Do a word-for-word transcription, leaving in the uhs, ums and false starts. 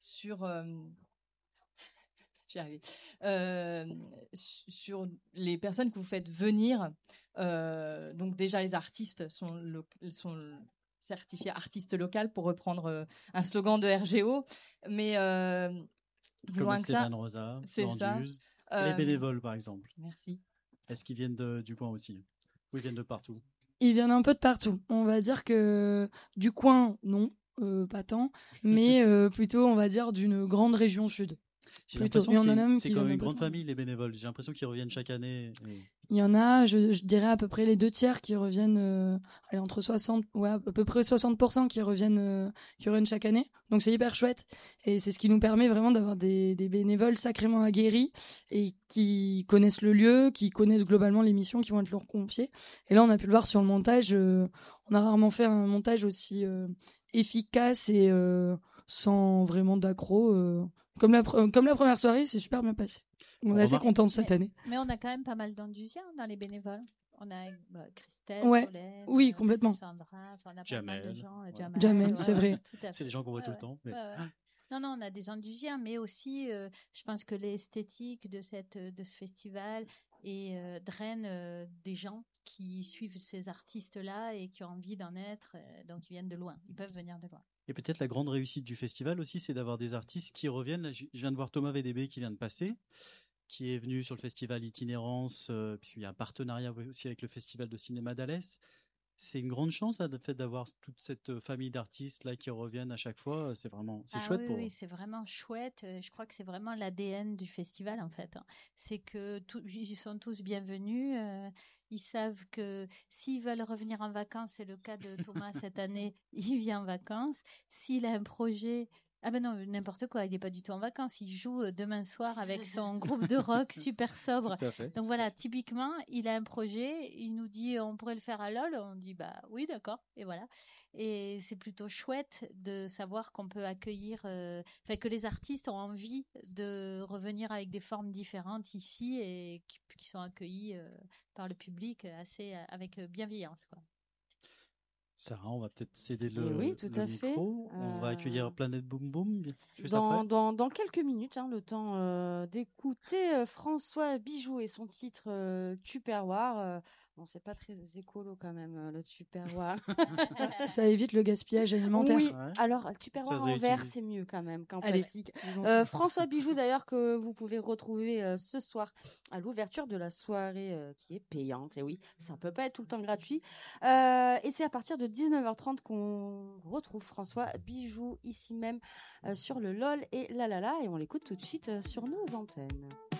sur euh, j'y arrive, euh, sur les personnes que vous faites venir. Euh, donc déjà les artistes sont, lo- sont certifiés artistes locaux pour reprendre euh, un slogan de R G O, mais euh, plus Comme loin que ça, Stéphane Rosa, c'est ça. Landuse. Euh, Les bénévoles, par exemple. Merci. Est-ce qu'ils viennent de, du coin aussi? Ou ils viennent de partout? Ils viennent un peu de partout. On va dire que du coin, non, euh, pas tant, mais euh, plutôt, on va dire, d'une grande région sud. J'ai Plutôt. l'impression Il y que en a c'est, même c'est qui quand même viennent une un peu grande de- famille, les bénévoles. J'ai l'impression qu'ils reviennent chaque année. et- Il y en a, je, je dirais à peu près les deux tiers qui reviennent, euh, allez, entre soixante, ouais, à peu près soixante pour cent qui reviennent, euh, qui reviennent chaque année. Donc c'est hyper chouette. Et c'est ce qui nous permet vraiment d'avoir des, des bénévoles sacrément aguerris et qui connaissent le lieu, qui connaissent globalement les missions qui vont être leur confiées. Et là, on a pu le voir sur le montage. euh, on a rarement fait un montage aussi euh, efficace et euh, sans vraiment d'accro. euh. Comme, la, pre- comme la première soirée, c'est super bien passé. On On est assez remarque- contents de cette mais, année. mais on a quand même pas mal d'Andusiens dans les bénévoles. On a bah, Christelle, Ouais. Solène, Oui, euh, complètement. Sandra, enfin, on a pas Jamel. mal de gens. euh, Ouais. Jamel, Jamel, ouais, c'est ouais, vrai. tout à C'est fait. des gens qu'on voit Ouais, tout le ouais, temps. mais- ouais, ouais. Non, non, on a des Andusiens, mais aussi, euh, je pense que l'esthétique de, cette, de ce festival et, euh, draine euh, des gens qui suivent ces artistes-là et qui ont envie d'en être, euh, donc ils viennent de loin. Ils peuvent venir de loin. Et peut-être la grande réussite du festival aussi, c'est d'avoir des artistes qui reviennent. Là, je je viens de voir Thomas V D B qui vient de passer, qui est venu sur le festival Itinérance, euh, puisqu'il y a un partenariat aussi avec le festival de cinéma d'Alès. C'est une grande chance, ça, le fait d'avoir toute cette famille d'artistes là qui reviennent à chaque fois. C'est vraiment, c'est Ah chouette oui, pour oui, eux. c'est vraiment chouette. Euh, Je crois que c'est vraiment l'A D N du festival, en fait, hein. C'est que tout- ils sont tous bienvenus. euh, ils savent que s'ils veulent revenir en vacances, c'est le cas de Thomas cette année, il vient en vacances. S'il a un projet, ah ben non, n'importe quoi, il n'est pas du tout en vacances. Il joue euh, demain soir avec son groupe de rock super sobre. Tout à fait. Donc voilà, typiquement, il a un projet, il nous dit on pourrait le faire à LOL, on dit bah oui, d'accord, et voilà. Et c'est plutôt chouette de savoir qu'on peut accueillir, euh, enfin que les artistes ont envie de revenir avec des formes différentes ici et qui, qui sont accueillis euh, par le public assez euh, avec bienveillance, quoi. Sarah, on va peut-être céder le, Eh oui, tout le à fait. micro. On va Euh, accueillir Planète Boom Boom juste Dans, après. dans, dans quelques minutes, hein, le temps euh, d'écouter euh, François Bijou et son titre euh, Tupperware. Euh, bon, c'est pas très écolo quand même, euh, le Tupperware. Ça évite le gaspillage alimentaire. Oui, Ouais. alors Ça Tupperware se en verre, réutilise. c'est mieux quand même qu'en Allez, plastique. disons Euh, ça. François Bijou d'ailleurs que vous pouvez retrouver euh, ce soir à l'ouverture de la soirée euh, qui est payante. Et oui, ça peut pas être tout le temps gratuit. Euh, et c'est à partir de dix-neuf heures trente qu'on retrouve François Bijou ici même euh, sur le LOL et la la la et on l'écoute tout de suite euh, sur nos antennes.